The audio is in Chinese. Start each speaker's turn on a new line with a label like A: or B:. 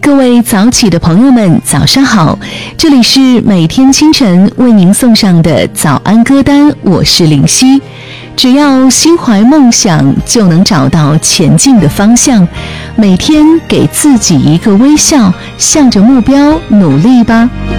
A: 各位早起的朋友们，早上好！这里是每天清晨为您送上的早安歌单，我是林夕。只要心怀梦想，就能找到前进的方向。每天给自己一个微笑，向着目标努力吧。